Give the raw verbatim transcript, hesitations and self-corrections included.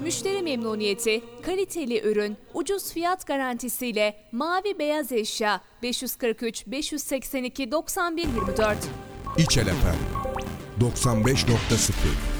müşteri memnuniyeti, kaliteli ürün, ucuz fiyat garantisiyle Mavi Beyaz Eşya beş yüz kırk üç beş yüz seksen iki doksan bir yirmi dört. İçel Efendim doksan beş nokta sıfır